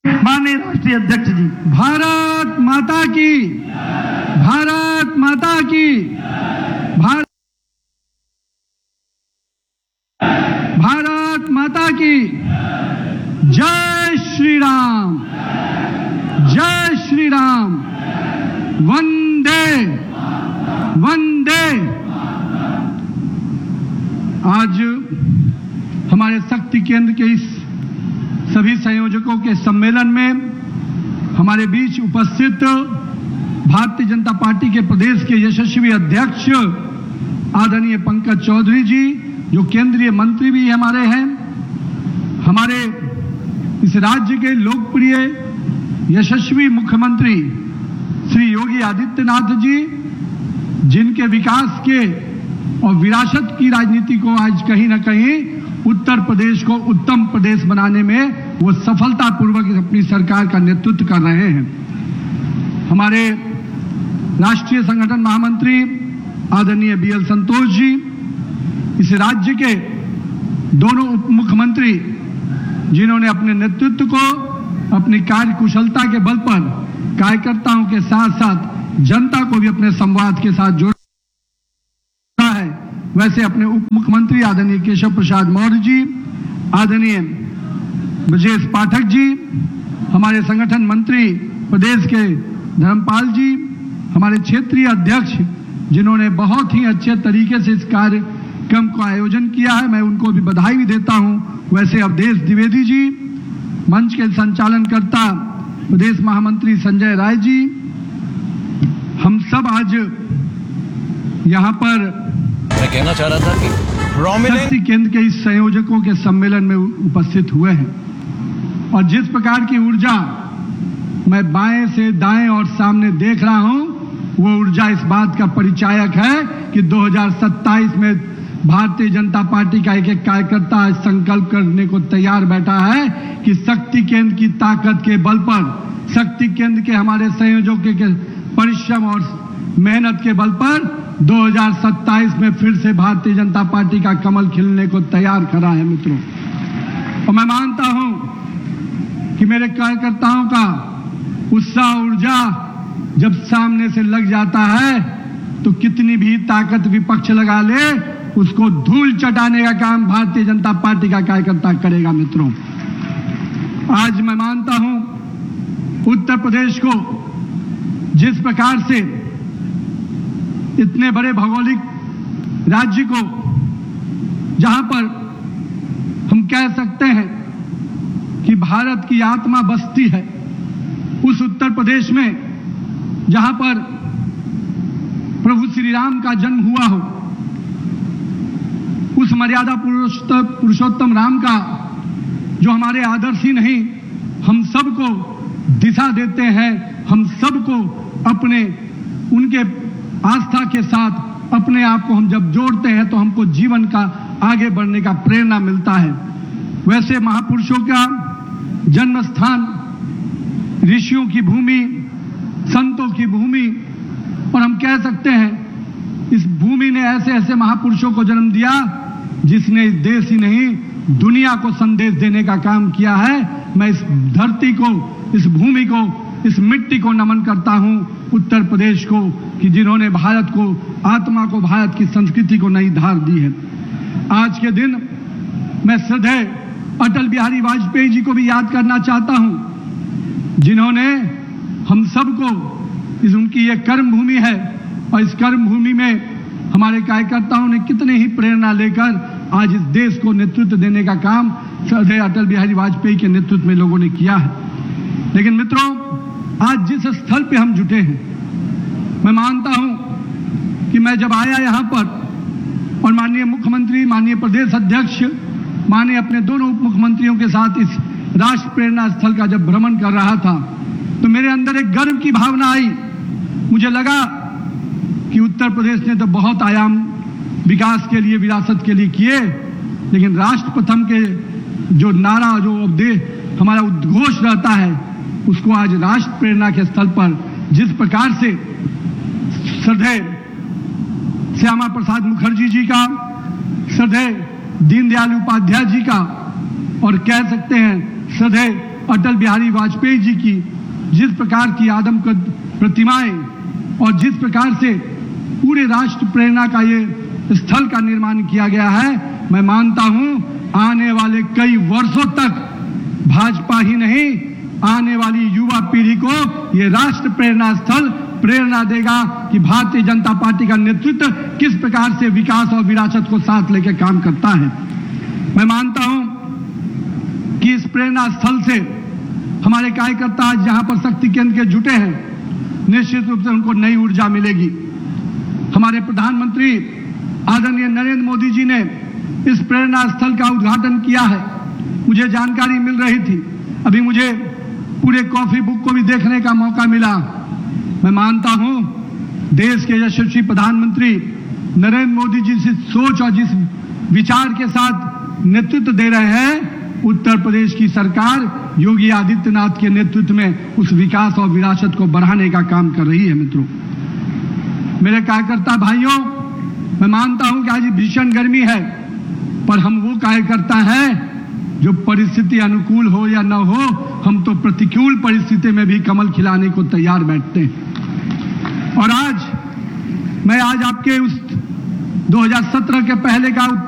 माननीय राष्ट्रीय अध्यक्ष जी। भारत माता की, भारत माता की, भारत माता की। जय श्री राम, जय श्री राम। वंदे वंदे। आज हमारे शक्ति केंद्र के इस सभी संयोजकों के सम्मेलन में हमारे बीच उपस्थित भारतीय जनता पार्टी के प्रदेश के यशस्वी अध्यक्ष आदरणीय पंकज चौधरी जी, जो केंद्रीय मंत्री भी हमारे हैं, हमारे इस राज्य के लोकप्रिय यशस्वी मुख्यमंत्री श्री योगी आदित्यनाथ जी, जिनके विकास के और विरासत की राजनीति को आज कहीं न कहीं उत्तर प्रदेश को उत्तम प्रदेश बनाने में वो सफलतापूर्वक अपनी सरकार का नेतृत्व कर रहे हैं। हमारे राष्ट्रीय संगठन महामंत्री आदरणीय बीएल संतोष जी, इस राज्य के दोनों उप मुख्यमंत्री, जिन्होंने अपने नेतृत्व को अपनी कार्य कुशलता के बल पर कार्यकर्ताओं के साथ साथ जनता को भी अपने संवाद के साथ जोड़ा है, वैसे अपने उप मुख्यमंत्री आदरणीय केशव प्रसाद मौर्य जी, आदरणीय ब्रजेश पाठक जी, हमारे संगठन मंत्री प्रदेश के धर्मपाल जी, हमारे क्षेत्रीय अध्यक्ष, जिन्होंने बहुत ही अच्छे तरीके से इस कार्यक्रम का आयोजन किया है, मैं उनको भी बधाई भी देता हूं। वैसे अवधेश द्विवेदी जी, मंच के संचालनकर्ता प्रदेश महामंत्री संजय राय जी, हम सब आज यहाँ पर मैं कहना चाह रहा था कि शक्ति केंद्र के इस संयोजकों के सम्मेलन में उपस्थित हुए हैं, और जिस प्रकार की ऊर्जा मैं बाएं से दाएं और सामने देख रहा हूं, वो ऊर्जा इस बात का परिचायक है कि 2027 में भारतीय जनता पार्टी का एक एक कार्यकर्ता आज संकल्प करने को तैयार बैठा है कि शक्ति केंद्र की ताकत के बल पर, शक्ति केंद्र के हमारे संयोजकों के परिश्रम और मेहनत के बल पर 2027 में फिर से भारतीय जनता पार्टी का कमल खिलने को तैयार खड़ा है मित्रों। और मैं मानता हूं कि मेरे कार्यकर्ताओं का उत्साह, ऊर्जा जब सामने से लग जाता है तो कितनी भी ताकत विपक्ष लगा ले, उसको धूल चटाने का काम भारतीय जनता पार्टी का कार्यकर्ता करेगा मित्रों। आज मैं मानता हूं उत्तर प्रदेश को जिस प्रकार से इतने बड़े भौगोलिक राज्य को, जहां पर हम कह सकते हैं कि भारत की आत्मा बसती है, उस उत्तर प्रदेश में जहां पर प्रभु श्री राम का जन्म हुआ हो, उस मर्यादा पुरुषोत्तम राम का जो हमारे आदर्श ही नहीं, हम सबको दिशा देते हैं, हम सबको अपने उनके आस्था के साथ अपने आप को हम जब जोड़ते हैं तो हमको जीवन का आगे बढ़ने का प्रेरणा मिलता है। वैसे महापुरुषों का जन्म स्थान, ऋषियों की भूमि, संतों की भूमि, और हम कह सकते हैं इस भूमि ने ऐसे ऐसे महापुरुषों को जन्म दिया जिसने इस देश ही नहीं दुनिया को संदेश देने का काम किया है। मैं इस धरती को, इस भूमि को, इस मिट्टी को नमन करता हूं, उत्तर प्रदेश को, कि जिन्होंने भारत को, आत्मा को, भारत की संस्कृति को नई धार दी है। आज के दिन मैं श्रद्धेय अटल बिहारी वाजपेयी जी को भी याद करना चाहता हूं, जिन्होंने हम सबको, इस उनकी ये कर्म भूमि है, और इस कर्म भूमि में हमारे कार्यकर्ताओं ने कितने ही प्रेरणा लेकर आज इस देश को नेतृत्व देने का काम श्रद्धेय अटल बिहारी वाजपेयी के नेतृत्व में लोगों ने किया है। लेकिन मित्रों, आज जिस स्थल पे हम जुटे हैं, मैं मानता हूं कि मैं जब आया यहां पर और माननीय मुख्यमंत्री, माननीय प्रदेश अध्यक्ष, माननीय अपने दोनों उप मुख्यमंत्रियों के साथ इस राष्ट्र प्रेरणा स्थल का जब भ्रमण कर रहा था, तो मेरे अंदर एक गर्व की भावना आई। मुझे लगा कि उत्तर प्रदेश ने तो बहुत आयाम विकास के लिए, विरासत के लिए किए, लेकिन राष्ट्र प्रथम के जो नारा, जो हमारा उद्घोष रहता है, उसको आज राष्ट्र प्रेरणा के स्थल पर जिस प्रकार से श्रद्धेय श्यामा प्रसाद मुखर्जी जी का, श्रद्धेय दीनदयाल उपाध्याय जी का, और कह सकते हैं श्रद्धेय अटल बिहारी वाजपेयी जी की जिस प्रकार की आदमकद प्रतिमाएं और जिस प्रकार से पूरे राष्ट्र प्रेरणा का ये स्थल का निर्माण किया गया है, मैं मानता हूं आने वाले कई वर्षों तक भाजपा ही नहीं, आने वाली युवा पीढ़ी को ये राष्ट्र प्रेरणा स्थल प्रेरणा देगा कि भारतीय जनता पार्टी का नेतृत्व किस प्रकार से विकास और विरासत को साथ लेकर काम करता है। मैं मानता हूं कि इस प्रेरणा स्थल से हमारे कार्यकर्ता आज जहां पर शक्ति केंद्र के जुटे हैं, निश्चित रूप से उनको नई ऊर्जा मिलेगी। हमारे प्रधानमंत्री आदरणीय नरेंद्र मोदी जी ने इस प्रेरणा स्थल का उद्घाटन किया है। मुझे जानकारी मिल रही थी, अभी मुझे पूरे कॉफी बुक को भी देखने का मौका मिला। मैं मानता हूं देश के यशस्वी प्रधानमंत्री नरेंद्र मोदी जी जिस सोच और जिस विचार के साथ नेतृत्व दे रहे हैं, उत्तर प्रदेश की सरकार योगी आदित्यनाथ के नेतृत्व में उस विकास और विरासत को बढ़ाने का काम कर रही है। मित्रों, मेरे कार्यकर्ता भाइयों, मैं मानता हूं कि आज भीषण गर्मी है, पर हम वो कार्यकर्ता हैं जो परिस्थिति अनुकूल हो या न हो, हम तो प्रतिकूल परिस्थिति में भी कमल खिलाने को तैयार बैठते हैं। और आज मैं आपके उस 2017 के पहले का